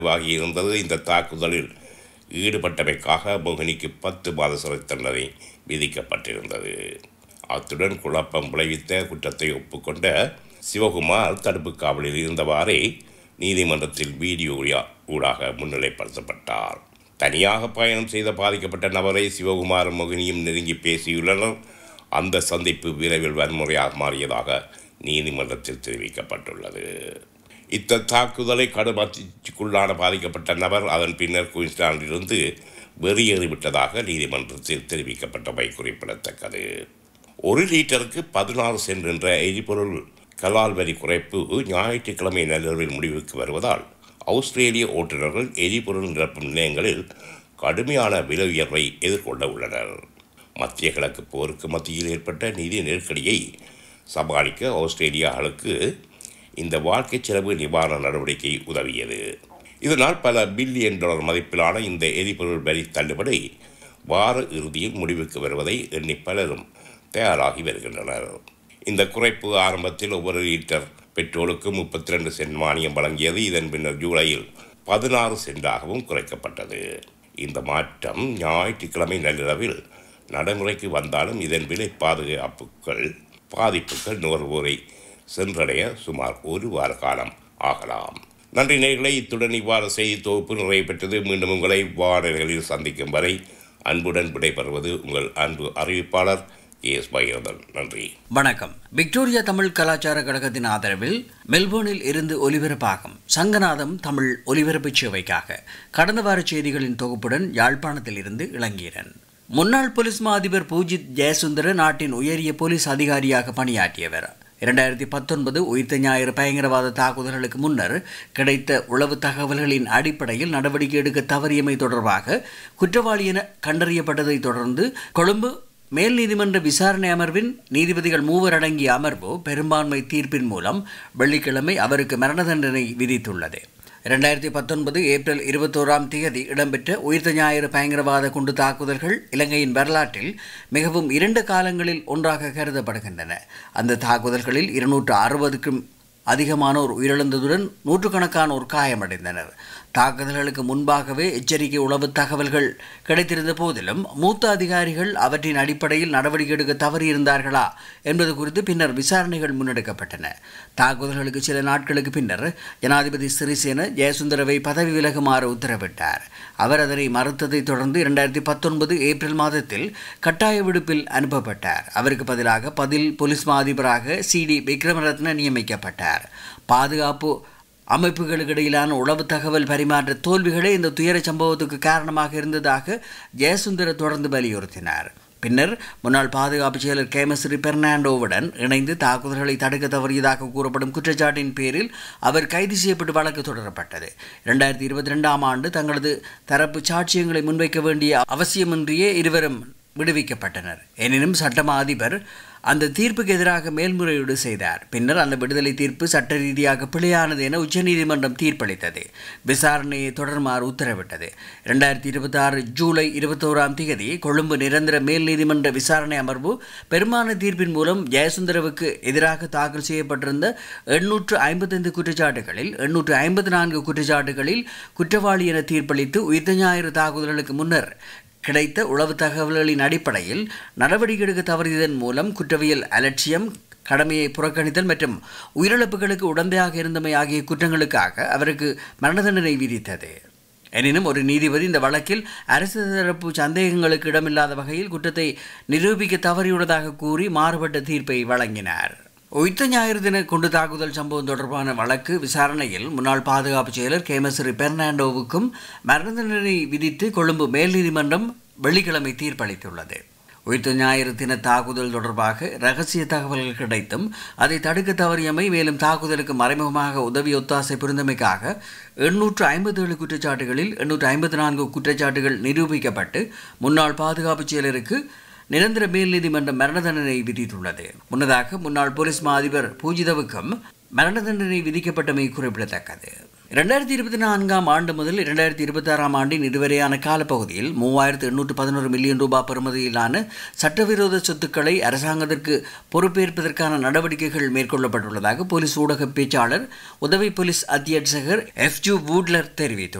இருந்தது. இந்த தாக்குதலில் ஈடுபட்டமைக்காக மோகினிக்கு 10 மாத சிறை தண்டனை விதிக்கப்பட்டிருந்தது. அத்துடன் குழப்பம் விளைவித்த குற்றத்தை ஒப்புக்கொண்ட சிவகுமார் தடுப்பு காவலில் இருந்தவாறே நீதிமன்றத்தில் வீடியோ ஊடாக முன்னிலைப்படுத்தப்பட்டார். தனியாக பயணம் செய்த பாதிக்கப்பட்ட நபரை சிவகுமாரும் மோகினியும் நெருங்கி பேசியுள்ளனர். அந்த சந்திப்பு விரைவில் வன்முறையாக மாறியதாக நீதிமன்றத்தில் தெரிவிக்கப்பட்டுள்ளது. தாக்குதலை கடும் அதிர்ச்சிக்குள்ளான பாதிக்கப்பட்ட நபர் அதன் பின்னர் குயின்ஸ்லாந்திலிருந்து வெளியேறிவிட்டதாக நீதிமன்றத்தில் தெரிவிக்கப்பட்டவை குறிப்பிடத்தக்கது. 1 லிட்டருக்கு 16 சென்ட் என்ற எரிபொருள் கலால் வரி குறைப்பு ஞாயிற்றுக்கிழமை நள்ளிரவில் முடிவுக்கு வருவதால் ஆஸ்திரேலிய ஓட்டுநர்கள் எரிபொருள் நிரப்பும் நிலையங்களில் கடுமையான விலை உயர்வை எதிர்கொள்ள உள்ளனர். மத்திய கிழக்கு போருக்கு மத்தியில் ஏற்பட்ட நிதி நெருக்கடியை சமாளிக்க ஆஸ்திரேலியாவுக்கு இந்த வாழ்க்கை செலவு நிவாரண நடவடிக்கை உதவியது. இதனால் பல பில்லியன் டாலர் மதிப்பிலான இந்த எரிபொருள் வரி தள்ளுபடி வார இறுதியில் முடிவுக்கு வருவதை எண்ணி பலரும் தயாராகி வருகின்றனர். இந்த குறைப்பு ஆரம்பத்தில் ஒவ்வொரு லிட்டர் பெட்ரோலுக்கு 32 சென்ட் மானியம் வழங்கியது. இதன் பின்னர் ஜூலையில் 16 சென்டாகவும் குறைக்கப்பட்டது. இந்த மாற்றம் ஞாயிற்றுக்கிழமை நள்ளிரவில் நடைமுறைக்கு வந்தாலும் இதன் விலை பாதிப்புகள் நுகர்வோரை சென்றடைய சுமார் 1 வார காலம் ஆகலாம். நன்றி நேயர்களே, இத்துடன் இவ்வாறு செய்தி தொகுப்பு நிறைவு பெற்றது. மீண்டும் உங்களை வானொலிகளில் சந்திக்கும் வரை அன்புடன் விடைபெறுவது உங்கள் அன்பு அறிவிப்பாளர் எஸ் பைரதன். நன்றி, வணக்கம். விக்டோரியா தமிழ் கலாச்சார கழகத்தின் ஆதரவில் மெல்போர்னில் இருந்து ஒலிபரப்பாகும் சங்கநாதம் தமிழ் ஒலிபரப்பு சேவைக்காக கடந்த வார செய்திகளின் தொகுப்புடன் யாழ்ப்பாணத்தில் இருந்து இளங்கீரன். முன்னாள் போலீஸ் மா அதிபர் பூஜித் ஜெயசுந்தர நாட்டின் உயரிய போலீஸ் அதிகாரியாக பணியாற்றியவர். 2019 உயிர்த்த ஞாயிறு பயங்கரவாத தாக்குதல்களுக்கு முன்னர் கிடைத்த உளவு தகவல்களின் அடிப்படையில் நடவடிக்கை எடுக்க தவறியமை தொடர்பாக குற்றவாளி என கண்டறியப்பட்டதை தொடர்ந்து கொழும்பு மேல் நீதிமன்ற விசாரணை அமர்வின் நீதிபதிகள் 3 அடங்கிய அமர்வு பெரும்பான்மை தீர்ப்பின் மூலம் வெள்ளிக்கிழமை அவருக்கு மரண தண்டனை விதித்துள்ளது. 2019 ஏப்ரல் 21ஆம் தேதி இடம்பெற்ற உயிர்த்த ஞாயிறு பயங்கரவாத குண்டு தாக்குதல்கள் இலங்கையின் வரலாற்றில் மிகவும் 2 காலங்களில் ஒன்றாக கருதப்படுகின்றன. அந்த தாக்குதல்களில் 260க்கும் அதிகமானோர் உயிரிழந்ததுடன் நூற்றுக்கணக்கானோர் காயமடைந்தனர். தாக்குதல்களுக்கு முன்பாகவே எச்சரிக்கை உளவு தகவல்கள் கிடைத்திருந்த போதிலும் மூத்த அதிகாரிகள் அவற்றின் அடிப்படையில் நடவடிக்கை எடுக்க தவறியிருந்தார்களா என்பது குறித்து பின்னர் விசாரணைகள் முன்னெடுக்கப்பட்டன. தாக்குதல்களுக்கு சில நாட்களுக்கு பின்னர் ஜனாதிபதி சிறிசேன ஜெயசுந்தரவை பதவி விலகுமாறு உத்தரவிட்டார். அவர் அதனை மறுத்ததை தொடர்ந்து 2019 ஏப்ரல் மாதத்தில் கட்டாய விடுப்பில் அனுப்பப்பட்டார். அவருக்கு பதிலாக போலீஸ் மா அதிபராக CD விக்ரமரத்ன நியமிக்கப்பட்டார். பாதுகாப்பு அமைப்புகளுக்கிடையிலான உளவு தகவல் பரிமாற்ற தோல்விகளே இந்த துயர சம்பவத்துக்கு காரணமாக இருந்ததாக ஜெயசுந்தர தொடர்ந்து வலியுறுத்தினார். பின்னர் முன்னாள் பாதுகாப்பு செயலர் கேமஸ்ரீ பெர்னாண்டோவுடன் இணைந்து தாக்குதல்களை தடுக்க தவறியதாக கூறப்படும் குற்றச்சாட்டின் பேரில் அவர் கைது செய்யப்பட்டு வழக்கு தொடரப்பட்டது. 2022ஆம் ஆண்டு தங்களது தரப்பு சாட்சியங்களை முன்வைக்க வேண்டிய அவசியமின்றியே இருவரும் விடுவிக்கப்பட்டனர். எனினும் சட்டமா அதிபர் அந்த தீர்ப்புக்கு எதிராக மேல்முறையீடு செய்தார். பின்னர் அந்த விடுதலை தீர்ப்பு சட்ட ரீதியாக பிழையானது என உச்சநீதிமன்றம் தீர்ப்பளித்தது. விசாரணையை தொடருமாறு உத்தரவிட்டது. 2026 ஜூலை 21ஆம் தேதி கொழும்பு நிரந்தர மேல் நீதிமன்ற விசாரணை அமர்வு பெரும்பான்மை தீர்ப்பின் மூலம் ஜெயசுந்தரவுக்கு எதிராக தாக்கல் செய்யப்பட்டிருந்த 855 குற்றச்சாட்டுகளில் 854 குற்றச்சாட்டுகளில் குற்றவாளி என தீர்ப்பளித்து உயிர்த்த ஞாயிறு தாக்குதல்களுக்கு முன்னர் கிடைத்த உளவு தகவல்களின் அடிப்படையில் நடவடிக்கை எடுக்க தவறியதன் மூலம் குற்றவியல் அலட்சியம், கடமையை புறக்கணித்தல் மற்றும் உயிரிழப்புகளுக்கு உடந்தையாக இருந்தமை ஆகிய குற்றங்களுக்காக அவருக்கு மரண தண்டனை விதித்தது. எனினும் ஒரு நீதிபதி இந்த வழக்கில் அரசு தரப்பு சந்தேகங்களுக்கு இடமில்லாத வகையில் குற்றத்தை நிரூபிக்க தவறியுள்ளதாக கூறி மாறுபட்ட தீர்ப்பை வழங்கினார். உயிர்த்த ஞாயிறு தின குண்டு தாக்குதல் சம்பவம் தொடர்பான வழக்கு விசாரணையில் முன்னாள் பாதுகாப்பு செயலர் கேமஸ்ரீ பெர்னாண்டோவுக்கும் மரண தண்டனை விதித்து கொழும்பு மேல் நீதிமன்றம் வெள்ளிக்கிழமை தீர்ப்பளித்துள்ளது. உயிர்த்த ஞாயிறு தின தாக்குதல் தொடர்பாக இரகசிய தகவல்கள் கிடைத்தும் அதை தடுக்க தவறியமை, மேலும் தாக்குதலுக்கு மறைமுகமாக உதவி ஒத்தாசை புரிந்தமைக்காக 857 குற்றச்சாட்டுகளில் 854 குற்றச்சாட்டுகள் நிரூபிக்கப்பட்டு முன்னாள் பாதுகாப்பு செயலருக்கு நிரந்தர மேல் நீதிமன்றம் மரண தண்டனை விதித்துள்ளது. முன்னதாக முன்னாள் போலீஸ் மா அதிபர் பூஜிதவுக்கும் மரண தண்டனை விதிக்கப்பட்டமை குறிப்பிடத்தக்கது. 2024 ஆண்டு முதல் 2026 ஆண்டின் இதுவரையான காலப்பகுதியில் 3,811 மில்லியன் ரூபாய் பெறுமதியிலான சட்டவிரோத சொத்துக்களை அரசாங்கத்திற்கு பொறுப்பேற்பதற்கான நடவடிக்கைகள் மேற்கொள்ளப்பட்டுள்ளதாக போலீஸ் ஊடக பேச்சாளர் உதவி போலீஸ் அத்தியட்சகர் FJ வூட்லர் தெரிவித்தார்.